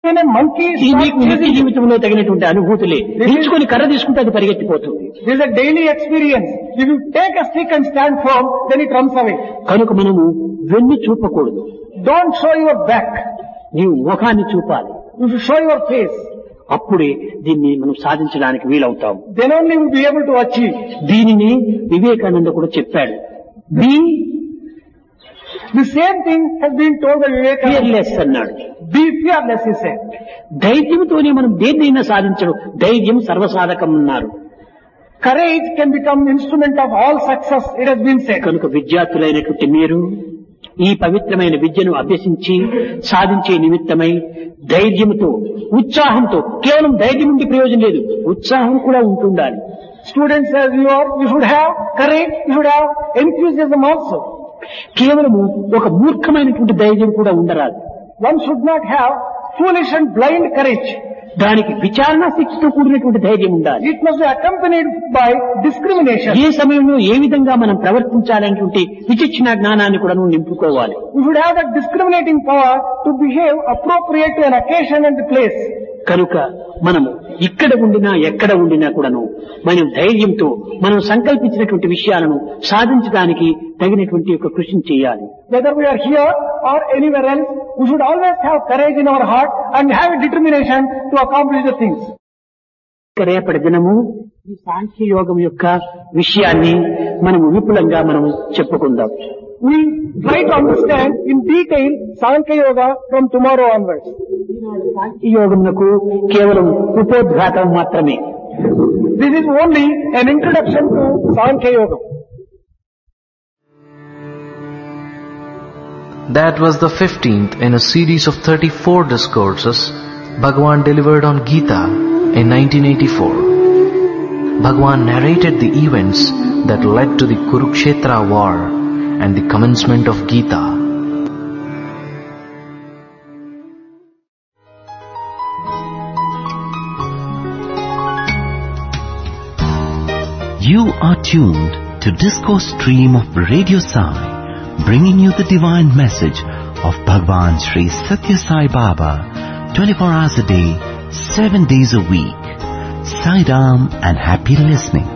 When a monkey ఈ starts నీకు నిత్య chasing, జీవితంలో తగినటువంటి అనుభూతులే. నిల్చుకొని కర్ర తీసుకుంటే అది పరిగెత్తిపోతుంది. this is a daily experience. If you take a stick and stand firm, then it runs away. కనుక మనము వెన్ను చూపకూడదు. Don't show your back. నీవు ముఖాన్ని చూపాలి. You should show your face. అప్పుడే దీన్ని మనం సాధించడానికి వీలవుతాం. Then only you will be able to achieve. దీనిని వివేకానంద కూడా చెప్పాడు. B The same thing has been told by Vivekananda. Fearless అన్నాడు. Be fearless, he said. ధైర్యంతోనే మనం దేన్నైనా సాధించడం. ధైర్యం సర్వసాధకం అన్నారు. Courage can become instrument of all success, it has been said. కనుక విద్యార్థులైనటువంటి మీరు ఈ పవిత్రమైన విద్యను అభ్యసించి సాధించే నిమిత్తమై ధైర్యంతో ఉత్సాహంతో, కేవలం ధైర్యం ఉండి ప్రయోజనం లేదు, ఉత్సాహం కూడా ఉంటుండాలి. Students as you are, you should have courage, you should have enthusiasm also. కేవలము ఒక మూర్ఖమైనటువంటి ధైర్యం కూడా ఉండరాదు. One should not have foolish and blind courage. దానికి విచారణ శక్తితో కూడినటువంటి ధైర్యం ఉండాలి. It must be accompanied by discrimination. ఏ సమయంలో ఏ విధంగా మనం ప్రవర్తించాలనేటువంటి విచక్షణ జ్ఞానాన్ని కూడా నింపుకోవాలి. You should have that discriminating power to behave appropriate to an occasion and place. కనుక మనము ఇక్కడ ఉండినా ఎక్కడ ఉండినా కూడాను మనం ధైర్యంతో మనం సంకల్పించినటువంటి విషయాలను సాధించడానికి తగినటువంటి ఒక కృషిని చేయాలి. Whether we are here or anywhere else, we should always have courage in our heart and have a determination to accomplish the things. రేపటి దినము ఈ సాంఖ్య యోగం యొక్క విషయాన్ని మనము విపులంగా మనము చెప్పుకుందాం. We try to understand in detail Sankhya Yoga from tomorrow onwards. సాంఖ్య యోగమునకు కేవలం ఉపోద్ఘాతం మాత్రమే. This is only an introduction to Sankhya Yoga. That was the 15th in a series of 34 discourses Bhagavan delivered on Gita in 1984. Bhagavan narrated the events that led to the Kurukshetra war and the commencement of Gita. You are tuned to Discourse Stream of Radio Sai, bringing you the divine message of Bhagavan Sri Satya Sai Baba, 24 hours a day, 7 days a week. Sai Ram and happy listening.